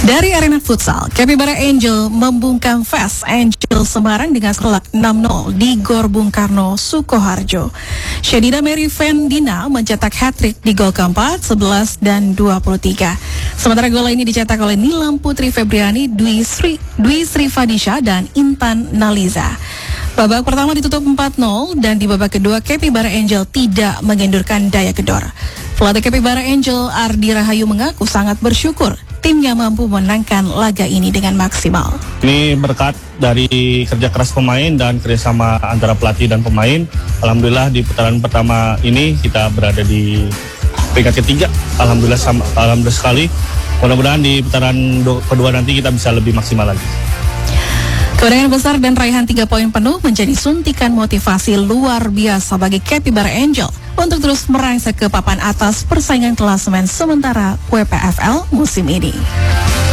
Dari arena futsal, Capybara Angel membungkam Fast Angel Semarang dengan skor 6-0 di Gor Bung Karno, Sukoharjo. Shadida Mary Vendina mencetak hat-trick di gol keempat, 11 dan 23. Sementara gol ini dicetak oleh Nilam Putri Febriani, Dwi Sri Fadisha, dan Intan Naliza. Babak pertama ditutup 4-0 dan di babak kedua Capybara Angel tidak mengendurkan daya gedor. Pelatih Capybara Angel Ardi Rahayu mengaku sangat bersyukur timnya mampu menangkan laga ini dengan maksimal. Ini berkat dari kerja keras pemain dan kerjasama antara pelatih dan pemain. Alhamdulillah di putaran pertama ini kita berada di peringkat ketiga. Alhamdulillah sekali. Mudah-mudahan di putaran kedua nanti kita bisa lebih maksimal lagi. Kemenangan besar dan raihan 3 poin penuh menjadi suntikan motivasi luar biasa bagi Capybara Angel untuk terus merangsek ke papan atas persaingan klasemen sementara WPFL musim ini.